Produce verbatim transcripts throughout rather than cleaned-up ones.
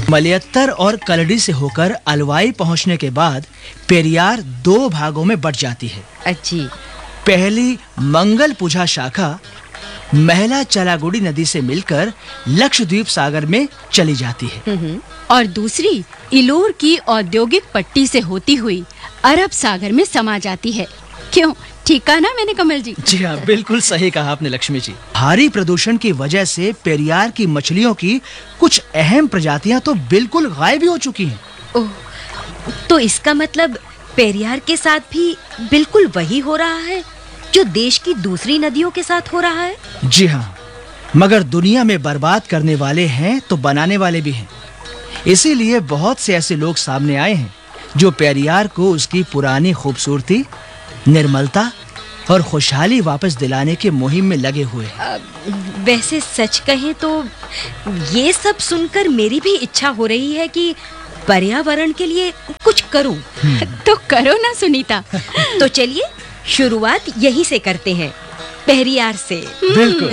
मलयत्तर और कलडी से होकर अलवाई पहुंचने के बाद पेरियार दो भागों में बट जाती है। अच्छी। पहली मंगल पूजा शाखा महिला चलागुड़ी नदी से मिलकर लक्षद्वीप सागर में चली जाती है और दूसरी इलोर की औद्योगिक पट्टी से होती हुई अरब सागर में समा जाती है। क्यों, ठीक कहा ना मैंने कमल जी? जी हाँ, बिल्कुल सही कहा आपने लक्ष्मी जी। भारी प्रदूषण की वजह से पेरियार की मछलियों की कुछ अहम प्रजातियां तो बिल्कुल गायब ही हो चुकी हैं। ओह, तो इसका मतलब पेरियार के साथ भी बिल्कुल वही हो रहा है जो देश की दूसरी नदियों के साथ हो रहा है? जी हाँ, मगर दुनिया में बर्बाद करने वाले हैं तो बनाने वाले भी हैं। इसीलिए बहुत से ऐसे लोग सामने आए हैं जो पेरियार को उसकी पुरानी खूबसूरती, निर्मलता और खुशहाली वापस दिलाने की मुहिम में लगे हुए हैं। वैसे सच कहें तो ये सब सुनकर मेरी भी इच्छा हो रही है कि पर्यावरण के लिए कुछ करूं। तो करो ना सुनीता। तो चलिए शुरुआत यहीं से करते हैं, पेरियार से। बिल्कुल।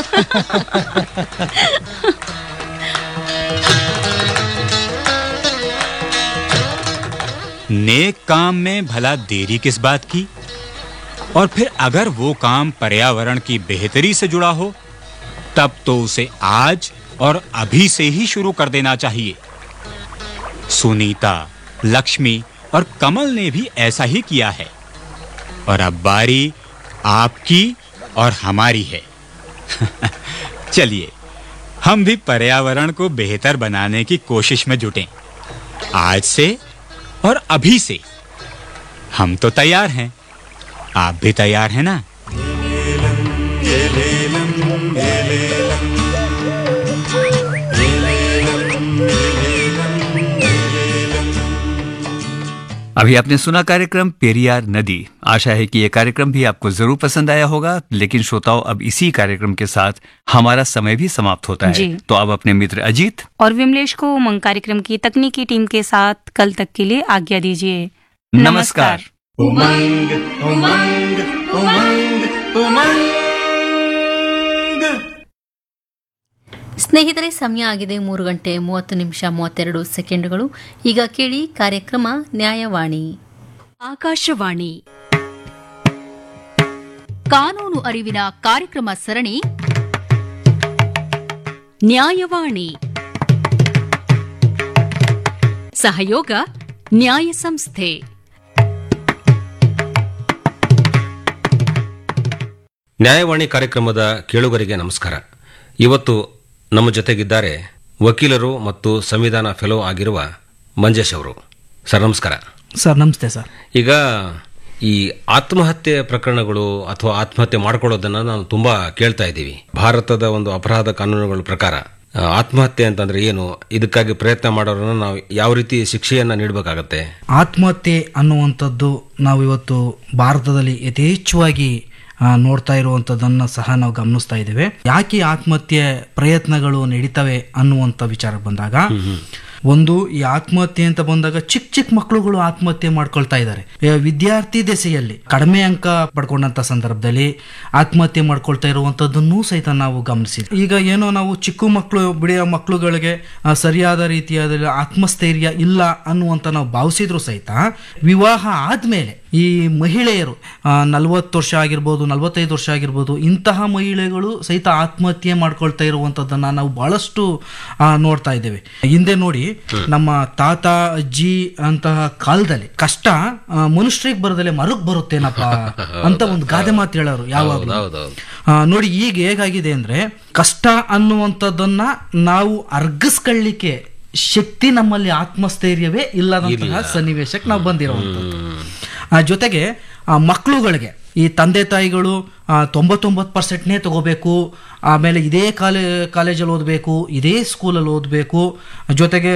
नेक काम में भला देरी किस बात की? और फिर अगर वो काम पर्यावरण की बेहतरी से जुड़ा हो तब तो उसे आज और अभी से ही शुरू कर देना चाहिए। सुनीता, लक्ष्मी और कमल ने भी ऐसा ही किया है और अब बारी आपकी और हमारी है। चलिए हम भी पर्यावरण को बेहतर बनाने की कोशिश में जुटें। आज से और अभी से हम तो तैयार हैं। आप भी तैयार हैं ना? अभी आपने सुना कार्यक्रम पेरियार नदी। आशा है कि यह कार्यक्रम भी आपको जरूर पसंद आया होगा। लेकिन श्रोताओं, अब इसी कार्यक्रम के साथ हमारा समय भी समाप्त होता है। तो अब अपने मित्र अजीत और विमलेश को उमंग कार्यक्रम की तकनीकी टीम के साथ कल तक के लिए आज्ञा दीजिए। नमस्कार। उमंग उमंग उमंग उमंग। ಸ್ನೇಹಿತರೆ, ಸಮಯ ಆಗಿದೆ ಮೂರು ಗಂಟೆ ಮೂವತ್ತು ನಿಮಿಷ ಮೂವತ್ತೆರಡು ಸೆಕೆಂಡ್ಗಳು. ಈಗ ಕೇಳಿ ಕಾರ್ಯಕ್ರಮ ನ್ಯಾಯವಾಣಿ. ಆಕಾಶವಾಣಿ ಕಾನೂನು ಅರಿವಿನ ಕಾರ್ಯಕ್ರಮ ಸರಣಿ ನ್ಯಾಯವಾಣಿ. ಸಹಯೋಗ ನ್ಯಾಯ ಸಂಸ್ಥೆ. ನ್ಯಾಯವಾಣಿ ಕಾರ್ಯಕ್ರಮದ ಕೇಳುಗರಿಗೆ ನಮಸ್ಕಾರ. ಇವತ್ತು ನಮ್ಮ ಜೊತೆಗಿದ್ದಾರೆ ವಕೀಲರು ಮತ್ತು ಸಂವಿಧಾನ ಫೆಲೋ ಆಗಿರುವ ಮಂಜೇಶ್ ಅವರು. ಸರ್ ನಮಸ್ಕಾರ. ಸರ್ ನಮಸ್ತೆ ಸರ್. ಈಗ ಈ ಆತ್ಮಹತ್ಯೆ ಪ್ರಕರಣಗಳು ಅಥವಾ ಆತ್ಮಹತ್ಯೆ ಮಾಡ್ಕೊಳ್ಳೋದನ್ನ ನಾವು ತುಂಬಾ ಕೇಳ್ತಾ ಇದ್ದೀವಿ. ಭಾರತದ ಒಂದು ಅಪರಾಧ ಕಾನೂನುಗಳ ಪ್ರಕಾರ ಆತ್ಮಹತ್ಯೆ ಅಂತಂದ್ರೆ ಏನು, ಇದಕ್ಕಾಗಿ ಪ್ರಯತ್ನ ಮಾಡೋರನ್ನ ನಾವು ಯಾವ ರೀತಿ ಶಿಕ್ಷೆಯನ್ನ ನೀಡಬೇಕಾಗತ್ತೆ? ಆತ್ಮಹತ್ಯೆ ಅನ್ನುವಂಥದ್ದು ನಾವು ಇವತ್ತು ಭಾರತದಲ್ಲಿ ಯಥೇಚ್ಛವಾಗಿ ನೋಡ್ತಾ ಇರುವಂತದನ್ನ ಸಹ ನಾವು ಗಮನಿಸ್ತಾ ಇದ್ದೇವೆ. ಯಾಕೆ ಆತ್ಮಹತ್ಯೆ ಪ್ರಯತ್ನಗಳು ನಡೀತವೆ ಅನ್ನುವಂತ ವಿಚಾರ ಬಂದಾಗ, ಒಂದು ಈ ಆತ್ಮಹತ್ಯೆ ಅಂತ ಬಂದಾಗ ಚಿಕ್ಕ ಚಿಕ್ಕ ಮಕ್ಕಳುಗಳು ಆತ್ಮಹತ್ಯೆ ಮಾಡ್ಕೊಳ್ತಾ ಇದ್ದಾರೆ. ವಿದ್ಯಾರ್ಥಿ ದೆಸೆಯಲ್ಲಿ ಕಡಿಮೆ ಅಂಕ ಪಡ್ಕೊಂಡಂತ ಸಂದರ್ಭದಲ್ಲಿ ಆತ್ಮಹತ್ಯೆ ಮಾಡ್ಕೊಳ್ತಾ ಇರುವಂತದ್ದನ್ನು ಸಹಿತ ನಾವು ಗಮನಿಸಿದ್ವಿ. ಈಗ ಏನೋ ನಾವು ಚಿಕ್ಕ ಮಕ್ಕಳು ಬಿಡಿಯೋ ಮಕ್ಕಳುಗಳಿಗೆ ಸರಿಯಾದ ರೀತಿಯಾದ ಆತ್ಮಸ್ಥೈರ್ಯ ಇಲ್ಲ ಅನ್ನುವಂತ ನಾವು ಭಾವಿಸಿದ್ರು ಸಹಿತ ವಿವಾಹ ಆದ್ಮೇಲೆ ಈ ಮಹಿಳೆಯರು ನಲ್ವತ್ತು ವರ್ಷ ಆಗಿರ್ಬೋದು, ನಲ್ವತ್ತೈದು ವರ್ಷ ಆಗಿರ್ಬೋದು, ಇಂತಹ ಮಹಿಳೆಗಳು ಸಹಿತ ಆತ್ಮಹತ್ಯೆ ಮಾಡ್ಕೊಳ್ತಾ ಇರುವಂತದ್ದನ್ನ ನಾವು ಬಹಳಷ್ಟು ನೋಡ್ತಾ ಇದ್ದೇವೆ. ಹಿಂದೆ ನೋಡಿ, ನಮ್ಮ ತಾತ ಅಜ್ಜಿ ಅಂತಹ ಕಾಲದಲ್ಲಿ ಕಷ್ಟ ಮನುಷ್ಯರಿಗೆ ಬರದಲ್ಲೇ ಮರಕ್ ಬರುತ್ತೇನಪ್ಪ ಅಂತ ಒಂದು ಗಾದೆ ಮಾತು ಹೇಳೋರು ಯಾವಾಗಲೂ. ನೋಡಿ ಈಗ ಹೇಗಾಗಿದೆ ಅಂದ್ರೆ, ಕಷ್ಟ ಅನ್ನುವಂಥದ್ದನ್ನ ನಾವು ಅರ್ಗಿಸ್ಕೊಳ್ಳಿಕ್ಕೆ ಶಕ್ತಿ ನಮ್ಮಲ್ಲಿ ಆತ್ಮಸ್ಥೈರ್ಯವೇ ಇಲ್ಲದಂತಹ ಸನ್ನಿವೇಶಕ್ಕೆ ನಾವು ಬಂದಿರುವಂಥದ್ದು. ಜೊತೆಗೆ ಮಕ್ಕಳುಗಳಿಗೆ ಈ ತಂದೆ ತಾಯಿಗಳು ತೊಂಬತ್ತೊಂಬತ್ತು ಪರ್ಸೆಂಟ್ನೇ ತಗೋಬೇಕು, ಆಮೇಲೆ ಇದೇ ಕಾಲೇ ಕಾಲೇಜಲ್ಲಿ ಓದಬೇಕು, ಇದೇ ಸ್ಕೂಲಲ್ಲಿ ಓದಬೇಕು, ಜೊತೆಗೆ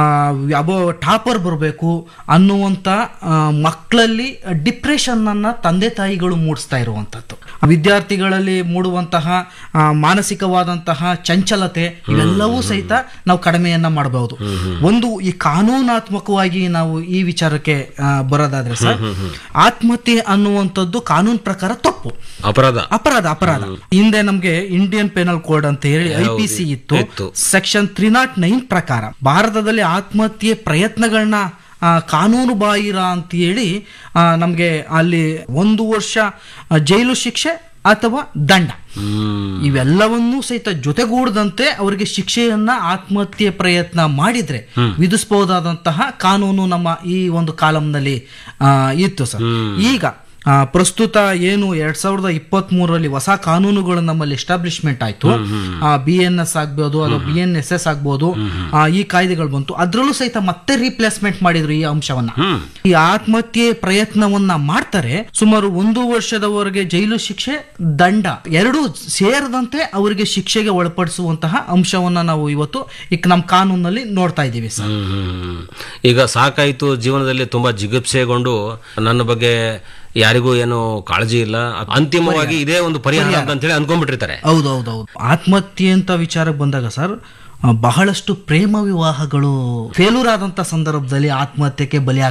ಅಬೋ ಟಾಪರ್ ಬರಬೇಕು ಅನ್ನುವಂಥ ಮಕ್ಕಳಲ್ಲಿ ಡಿಪ್ರೆಷನ್ನನ್ನು ತಂದೆ ತಾಯಿಗಳು ಮೂಡಿಸ್ತಾ ಇರುವಂಥದ್ದು. ವಿದ್ಯಾರ್ಥಿಗಳಲ್ಲಿ ಮೂಡುವಂತಹ ಮಾನಸಿಕವಾದಂತಹ ಚಂಚಲತೆ ಇವೆಲ್ಲವೂ ಸಹಿತ ನಾವು ಕಡಿಮೆಯನ್ನ ಮಾಡಬಹುದು. ಒಂದು ಈ ಕಾನೂನಾತ್ಮಕವಾಗಿ ನಾವು ಈ ವಿಚಾರಕ್ಕೆ ಬರೋದಾದ್ರೆ ಸರ್, ಆತ್ಮಹತ್ಯೆ ಅನ್ನುವಂಥದ್ದು ಕಾನೂನು ಪ್ರಕಾರ ತಪ್ಪು, ಅಪರಾಧ ಅಪರಾಧ ಅಪರಾಧ ಹಿಂದೆ ನಮ್ಗೆ ಇಂಡಿಯನ್ ಇಂಡಿಯನ್ ಪೆನಲ್ ಕೋಡ್ ಅಂತ ಹೇಳಿ ಐ ಪಿ ಸಿ ಇತ್ತು. ಸೆಕ್ಷನ್ ತ್ರೀ ನಾಟ್ ನೈನ್ ಪ್ರಕಾರ ಭಾರತದಲ್ಲಿ ಆತ್ಮಹತ್ಯೆ ಪ್ರಯತ್ನಗಳನ್ನ ಆ, ಕಾನೂನು ಬಾಹಿರ ಅಂತ ಹೇಳಿ ನಮಗೆ ಅಲ್ಲಿ ಒಂದು ವರ್ಷ ಜೈಲು ಶಿಕ್ಷೆ ಅಥವಾ ದಂಡ ಇವೆಲ್ಲವನ್ನೂ ಸಹಿತ ಜೊತೆಗೂಡದಂತೆ ಅವರಿಗೆ ಶಿಕ್ಷೆಯನ್ನ ಆತ್ಮಹತ್ಯೆ ಪ್ರಯತ್ನ ಮಾಡಿದ್ರೆ ವಿಧಿಸಬಹುದಾದಂತಹ ಕಾನೂನು ನಮ್ಮ ಈ ಒಂದು ಕಾಲಂನಲ್ಲಿ ಇತ್ತು ಸರ್. ಈಗ ಆ, ಪ್ರಸ್ತುತ ಏನು ಎರಡ್ ಸಾವಿರದ ಇಪ್ಪತ್ತ್ ಮೂರರಲ್ಲಿ ಹೊಸ ಕಾನೂನುಗಳು ನಮ್ಮಲ್ಲಿ ಎಸ್ಟಾಬ್ಲಿಷ್ಮೆಂಟ್ ಆಯ್ತು. ಬಿ ಎನ್ ಎಸ್ ಆಗ್ಬೋದು ಅಥವಾ ಬಿ ಎನ್ ಎಸ್ ಎಸ್ ಆಗ್ಬೋದು, ಈ ಕಾಯ್ದೆಗಳು ಬಂತು. ಅದ್ರಲ್ಲೂ ಸಹಿತ ಮತ್ತೆ ರೀಪ್ಲೇಸ್ಮೆಂಟ್ ಮಾಡಿದ್ರು ಈ ಅಂಶವನ್ನ. ಈ ಆತ್ಮಹತ್ಯೆ ಪ್ರಯತ್ನವನ್ನ ಮಾಡ್ತಾರೆ, ಸುಮಾರು ಒಂದು ವರ್ಷದವರೆಗೆ ಜೈಲು ಶಿಕ್ಷೆ, ದಂಡ ಎರಡೂ ಸೇರದಂತೆ ಅವರಿಗೆ ಶಿಕ್ಷೆಗೆ ಒಳಪಡಿಸುವಂತಹ ಅಂಶವನ್ನ ನಾವು ಇವತ್ತು ಈಗ ನಮ್ಮ ಕಾನೂನಲ್ಲಿ ನೋಡ್ತಾ ಇದ್ದೀವಿ ಸರ್. ಈಗ ಸಾಕಾಯ್ತು, ಜೀವನದಲ್ಲಿ ತುಂಬಾ ಜಿಗುಪ್ಸೆಗೊಂಡು ನನ್ನ ಬಗ್ಗೆ ಯಾರಿಗೂ ಏನು ಕಾಳಜಿ ಇಲ್ಲ, ಅಂತಿಮವಾಗಿ ಇದೇ ಒಂದು ಪರಿಹಾರ ಅಂತ ಹೇಳಿ ಅನ್ಕೊಂಡ್ಬಿಟ್ಟಿರ್ತಾರೆ. ಹೌದೌದೌದು. ಆತ್ಮಹತ್ಯೆ ಅಂತ ವಿಚಾರಕ್ಕೆ ಬಂದಾಗ ಸರ್, ಬಹಳಷ್ಟು ಪ್ರೇಮ ವಿವಾಹಗಳು ಫೇಲ್ಯೂರ್ ಆದಂತ ಸಂದರ್ಭದಲ್ಲಿ ಆತ್ಮಹತ್ಯೆಗೆ ಬಲಿ